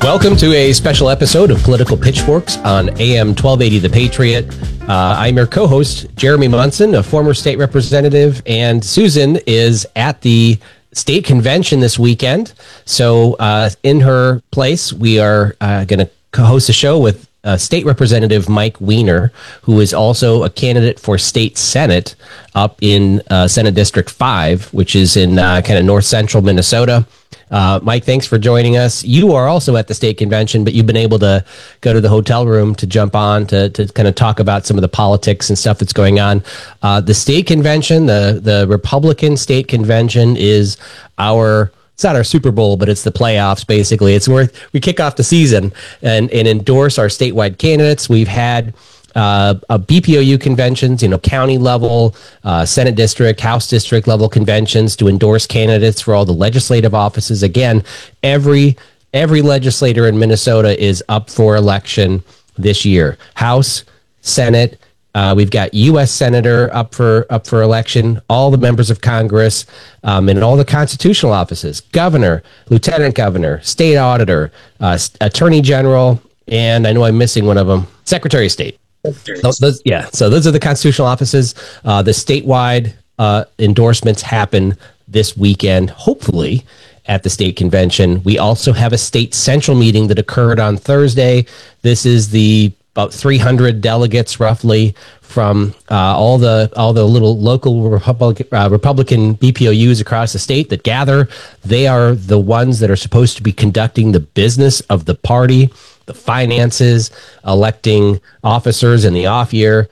Welcome to a special episode of Political Pitchforks on AM 1280 The Patriot. I'm your co-host, Jeremy Munson, a former state representative, and Susan is at the state convention this weekend. So in her place, we are going to co-host a show with State Representative Mike Weiner, who is also a candidate for state senate up in Senate District 5, which is in kind of north central Minnesota. Mike, thanks for joining us. You are also at the state convention, but you've been able to go to the hotel room to jump on to kind of talk about some of the politics and stuff that's going on. The state convention, the Republican state convention is it's not our Super Bowl, but it's the playoffs, basically. It's where we kick off the season and endorse our statewide candidates. We've had a BPOU conventions, county level, Senate district, House district level conventions to endorse candidates for all the legislative offices. Again, every legislator in Minnesota is up for election this year. House, Senate, we've got U.S. Senator up for election, all the members of Congress, and all the constitutional offices, governor, lieutenant governor, state auditor, attorney general, and I know I'm missing one of them, Secretary of State. So those are the constitutional offices. The statewide endorsements happen this weekend, hopefully, at the state convention. We also have a state central meeting that occurred on Thursday. This is about 300 delegates, roughly, from all the little local Republican BPOUs across the state that gather. They are the ones that are supposed to be conducting the business of the party, the finances, electing officers in the off year,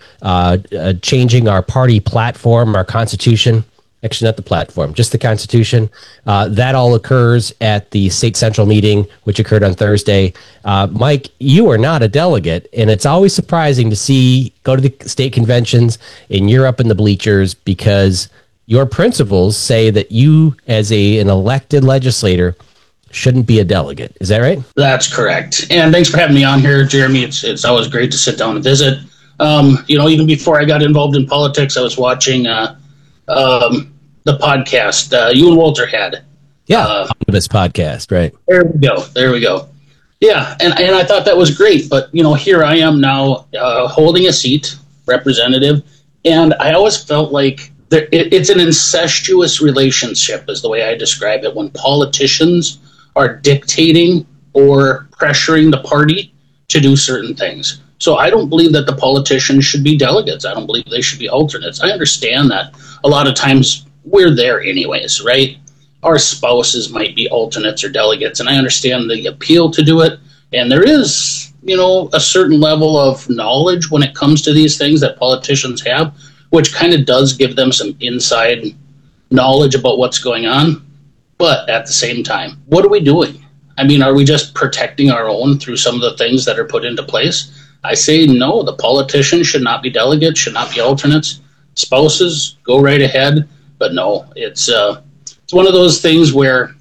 changing our party platform, our constitution. Actually, not the platform, just the Constitution. That all occurs at the state central meeting, which occurred on Thursday. Mike, you are not a delegate, and it's always surprising to go to the state conventions and you're up in the bleachers because your principles say that you, as an elected legislator, shouldn't be a delegate. Is that right? That's correct. And thanks for having me on here, Jeremy. It's always great to sit down and visit. Even before I got involved in politics, I was watching the podcast you and Walter had. Yeah, this podcast, right? There we go. Yeah, and I thought that was great. But, here I am now holding a seat, representative, and I always felt like it's an incestuous relationship is the way I describe it when politicians are dictating or pressuring the party to do certain things. So I don't believe that the politicians should be delegates. I don't believe they should be alternates. I understand that a lot of times we're there anyways, right? Our spouses might be alternates or delegates, and I understand the appeal to do it. And there is, a certain level of knowledge when it comes to these things that politicians have, which kind of does give them some inside knowledge about what's going on. But at the same time, what are we doing? I mean, are we just protecting our own through some of the things that are put into place? I say no, the politicians should not be delegates, should not be alternates. Spouses, go right ahead. But no, it's one of those things where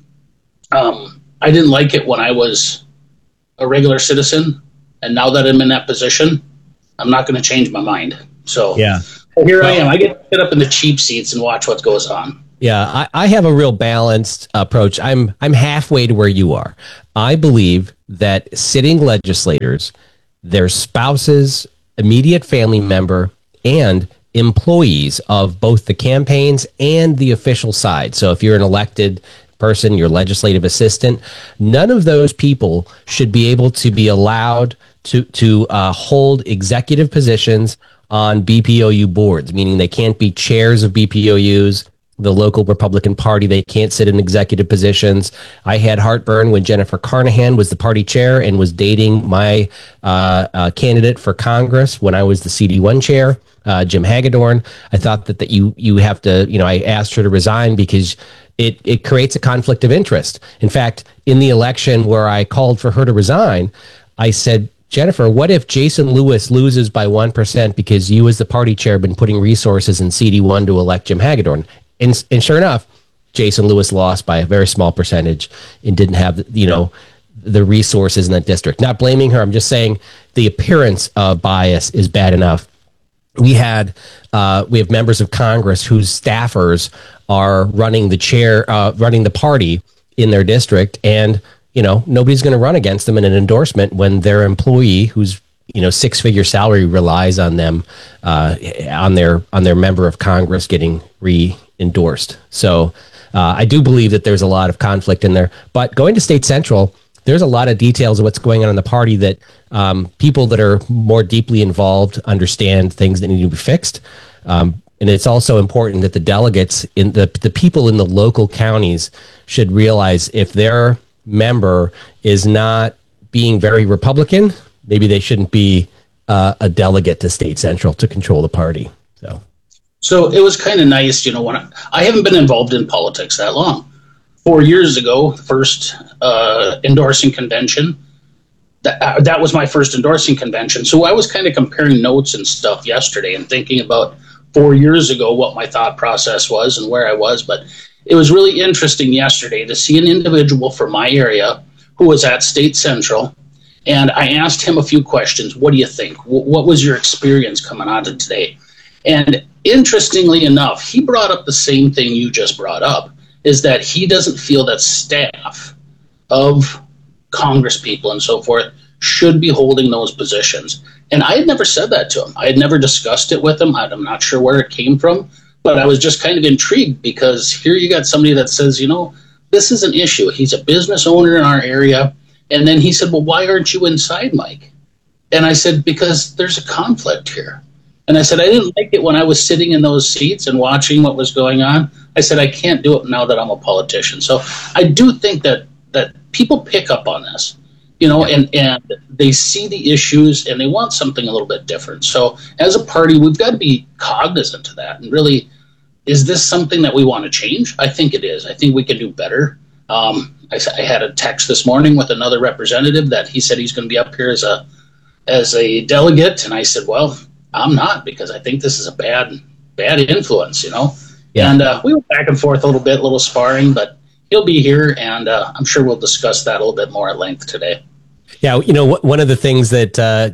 I didn't like it when I was a regular citizen. And now that I'm in that position, I'm not going to change my mind. So yeah. Here I am. I get to sit up in the cheap seats and watch what goes on. Yeah, I have a real balanced approach. I'm halfway to where you are. I believe that sitting legislators, their spouses, immediate family member, and employees of both the campaigns and the official side. So if you're an elected person, your legislative assistant, none of those people should be able to be allowed to hold executive positions on BPOU boards, meaning they can't be chairs of BPOUs, the local Republican Party. They can't sit in executive positions. I had heartburn when Jennifer Carnahan was the party chair and was dating my candidate for Congress when I was the CD1 chair, Jim Hagedorn. I thought that you have to, I asked her to resign because it creates a conflict of interest. In fact, in the election where I called for her to resign, I said, Jennifer, what if Jason Lewis loses by 1% because you as the party chair have been putting resources in CD1 to elect Jim Hagedorn? And sure enough, Jason Lewis lost by a very small percentage and didn't have, the resources in that district. Not blaming her. I'm just saying the appearance of bias is bad enough. We have members of Congress whose staffers are running the party in their district, and nobody's going to run against them in an endorsement when their employee, who's six-figure salary, relies on them, on their member of Congress getting re-endorsed. So I do believe that there's a lot of conflict in there. But going to State Central, there's a lot of details of what's going on in the party that people that are more deeply involved understand things that need to be fixed. And it's also important that the delegates, in the people in the local counties, should realize if their member is not being very Republican, maybe they shouldn't be a delegate to State Central to control the party. So it was kind of nice, when I haven't been involved in politics that long. 4 years ago, the first endorsing convention, that was my first endorsing convention. So I was kind of comparing notes and stuff yesterday and thinking about 4 years ago what my thought process was and where I was. But it was really interesting yesterday to see an individual from my area who was at State Central. And I asked him a few questions. What do you think? What was your experience coming out of today? And interestingly enough, he brought up the same thing you just brought up, is that he doesn't feel that staff of Congress people and so forth should be holding those positions. And I had never said that to him. I had never discussed it with him. I'm not sure where it came from, but I was just kind of intrigued because here you got somebody that says, this is an issue. He's a business owner in our area. And then he said, well, why aren't you inside, Mike? And I said, because there's a conflict here. And I said, I didn't like it when I was sitting in those seats and watching what was going on. I said, I can't do it now that I'm a politician. So I do think that people pick up on this, and they see the issues and they want something a little bit different. So as a party, we've got to be cognizant of that. And really, is this something that we want to change? I think it is. I think we can do better. I had a text this morning with another representative that he said he's going to be up here as a delegate. And I said, well, I'm not, because I think this is a bad influence, Yeah. And we went back and forth a little sparring, but he'll be here, and I'm sure we'll discuss that a little bit more at length today. Yeah, one of the things that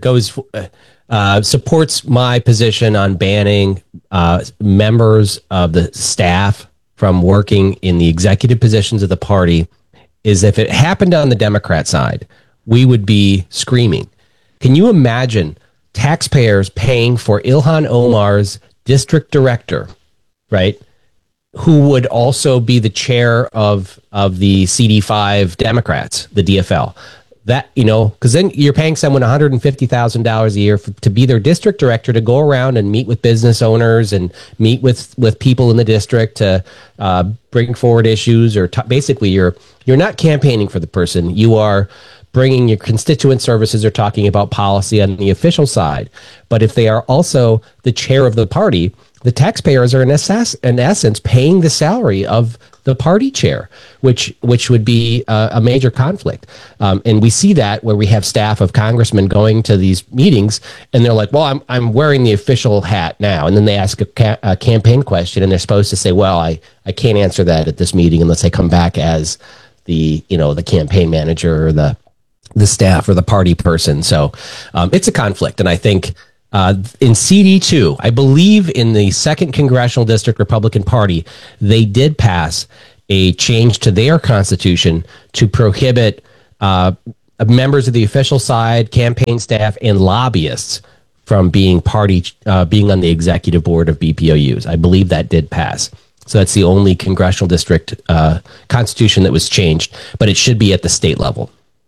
supports my position on banning members of the staff from working in the executive positions of the party is if it happened on the Democrat side, we would be screaming. Can you imagine taxpayers paying for Ilhan Omar's district director, right, who would also be the chair of the CD5 Democrats, the DFL? That, because then you're paying someone $150,000 a year to be their district director, to go around and meet with business owners and meet with people in the district to bring forward issues, or basically you're not campaigning for the person. You are bringing your constituent services or talking about policy on the official side. But if they are also the chair of the party, the taxpayers are in essence paying the salary of the party chair, which would be a major conflict. And we see that where we have staff of congressmen going to these meetings and they're like, well, I'm wearing the official hat now. And then they ask a campaign question and they're supposed to say, well, I can't answer that at this meeting unless I come back as the campaign manager or the staff or the party person. So it's a conflict. And I think in CD2, I believe in the 2nd Congressional District Republican Party, they did pass a change to their constitution to prohibit members of the official side, campaign staff, and lobbyists from being on the executive board of BPOUs. I believe that did pass. So that's the only congressional district constitution that was changed, but it should be at the state level.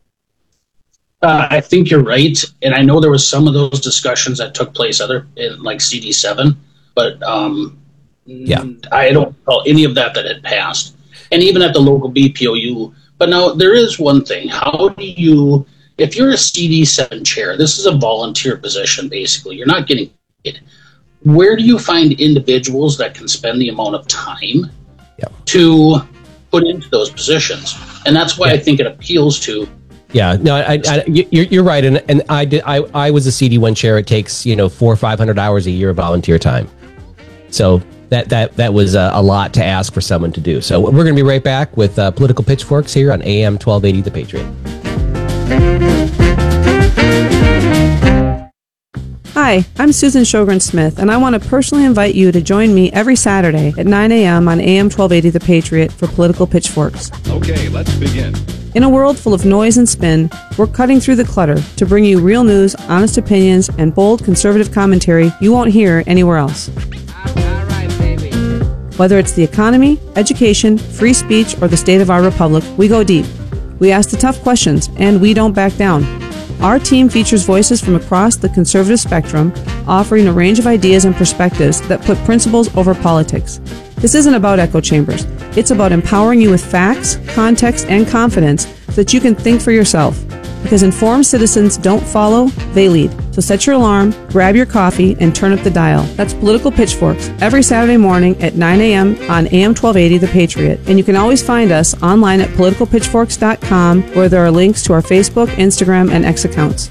I think you're right, and I know there was some of those discussions that took place in like CD7, but I don't recall any of that had passed, and even at the local BPOU. But now there is one thing: how do you, if you're a CD7 chair, this is a volunteer position basically. You're not getting paid. Where do you find individuals that can spend the amount of time to put into those positions? And that's why I think it appeals to. Yeah, no, you're right, and I was a CD1 chair. It takes 400 or 500 hours a year of volunteer time, so that was a lot to ask for someone to do. So we're going to be right back with Political Pitchforks here on AM 1280 The Patriot. Hi, I'm Susan Sjogren-Smith, and I want to personally invite you to join me every Saturday at 9 a.m. on AM 1280 The Patriot for Political Pitchforks. Okay, let's begin. In a world full of noise and spin, we're cutting through the clutter to bring you real news, honest opinions, and bold conservative commentary you won't hear anywhere else. Whether it's the economy, education, free speech, or the state of our republic, we go deep. We ask the tough questions, and we don't back down. Our team features voices from across the conservative spectrum, offering a range of ideas and perspectives that put principles over politics. This isn't about echo chambers. It's about empowering you with facts, context, and confidence so that you can think for yourself. Because informed citizens don't follow, they lead. So set your alarm, grab your coffee, and turn up the dial. That's Political Pitchforks every Saturday morning at 9 a.m. on AM 1280 The Patriot. And you can always find us online at politicalpitchforks.com, where there are links to our Facebook, Instagram, and X accounts.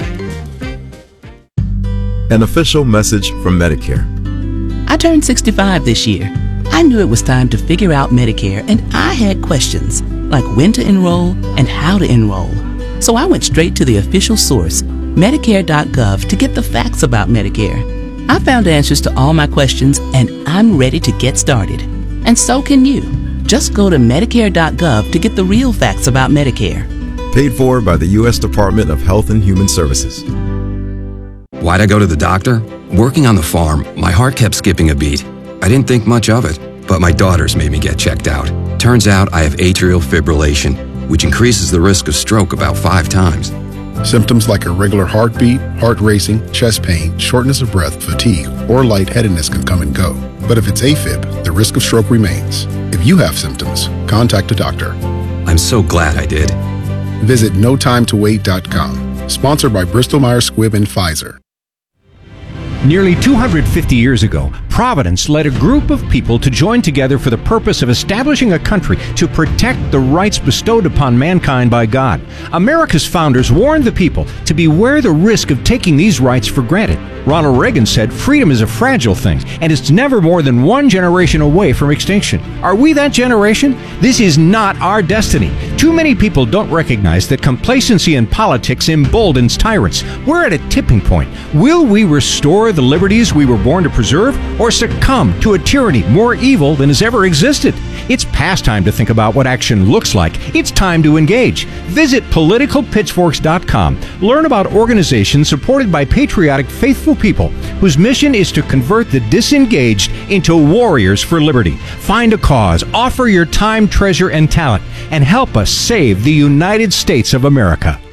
An official message from Medicare. I turned 65 this year. I knew it was time to figure out Medicare, and I had questions, like when to enroll and how to enroll. So I went straight to the official source, Medicare.gov, to get the facts about Medicare. I found answers to all my questions, and I'm ready to get started. And so can you. Just go to Medicare.gov to get the real facts about Medicare. Paid for by the U.S. Department of Health and Human Services. Why'd I go to the doctor? Working on the farm, my heart kept skipping a beat. I didn't think much of it, but my daughters made me get checked out. Turns out I have atrial fibrillation, which increases the risk of stroke about 5 times. Symptoms like irregular heartbeat, heart racing, chest pain, shortness of breath, fatigue, or lightheadedness can come and go. But if it's AFib, the risk of stroke remains. If you have symptoms, contact a doctor. I'm so glad I did. Visit NoTimeToWait.com. Sponsored by Bristol-Myers Squibb and Pfizer. Nearly 250 years ago, Providence led a group of people to join together for the purpose of establishing a country to protect the rights bestowed upon mankind by God. America's founders warned the people to beware the risk of taking these rights for granted. Ronald Reagan said freedom is a fragile thing, and it's never more than one generation away from extinction. Are we that generation? This is not our destiny. Too many people don't recognize that complacency in politics emboldens tyrants. We're at a tipping point. Will we restore the liberties we were born to preserve, or succumb to a tyranny more evil than has ever existed? It's past time to think about what action looks like. It's time to engage. Visit politicalpitchforks.com. Learn about organizations supported by patriotic, faithful people whose mission is to convert the disengaged into warriors for liberty. Find a cause, offer your time, treasure, and talent, and help us save the United States of America.